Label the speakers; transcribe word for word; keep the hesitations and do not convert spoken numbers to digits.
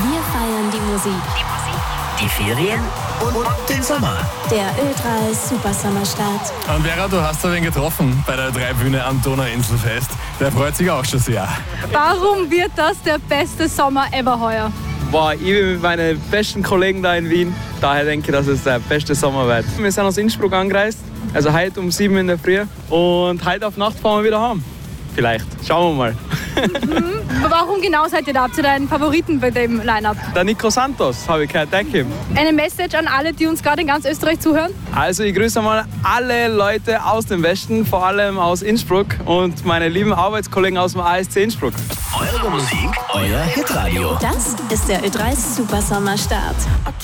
Speaker 1: Wir feiern die Musik,
Speaker 2: Die Ferien und den Sommer.
Speaker 1: der Ö drei Supersommerstart.
Speaker 3: Und Vera, du hast da wen getroffen bei der Ö drei Bühne am Donauinselfest. Der freut sich auch schon sehr.
Speaker 4: Warum wird das der beste Sommer ever heuer?
Speaker 5: Boah, ich bin mit meinen besten Kollegen da in Wien. Daher denke ich, dass es der beste Sommer wird. Wir sind aus Innsbruck angereist, also heute um sieben in der Früh. Und heute auf Nacht fahren wir wieder heim. Vielleicht. Schauen wir mal.
Speaker 4: Warum genau seid ihr da? Habt ihr da einen Favoriten bei dem Line-Up?
Speaker 5: Der Nico Santos, habe ich gehört, danke.
Speaker 4: Eine Message an alle, die uns gerade in ganz Österreich zuhören?
Speaker 5: Also ich grüße mal alle Leute aus dem Westen, vor allem aus Innsbruck und meine lieben Arbeitskollegen aus dem A S C Innsbruck.
Speaker 2: Eure Musik, euer Hitradio.
Speaker 1: Das ist der Ö drei Supersommerstart.